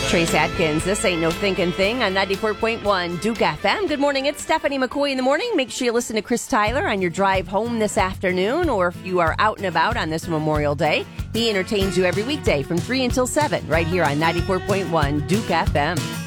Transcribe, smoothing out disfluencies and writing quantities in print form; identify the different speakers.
Speaker 1: Trace Adkins, this ain't no thinking thing on 94.1 Duke FM. Good morning, it's Stephanie McCoy in the morning. Make sure you listen to Chris Tyler on your drive home this afternoon, or if you are out and about on this Memorial Day. He entertains you every weekday from 3 until 7 right here on 94.1 Duke FM.